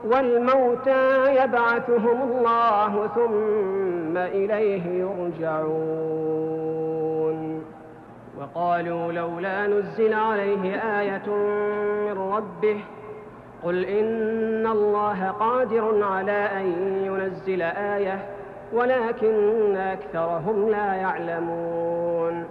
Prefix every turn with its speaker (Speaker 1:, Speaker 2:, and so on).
Speaker 1: والموتى يبعثهم الله ثم إليه يرجعون. وقالوا لولا نزل عليه آية من ربه قل إن الله قادر على أن ينزل آية ولكن أكثرهم لا يعلمون.